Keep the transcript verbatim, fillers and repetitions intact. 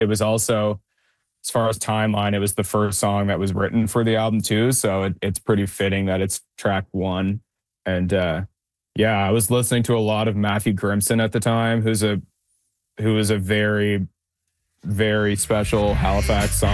it was also, as far as timeline, it was the first song that was written for the album too. So it, it's pretty fitting that it's track one. And uh, yeah, I was listening to a lot of Matthew Grimson at the time, who's a who is a very, very special Halifax song.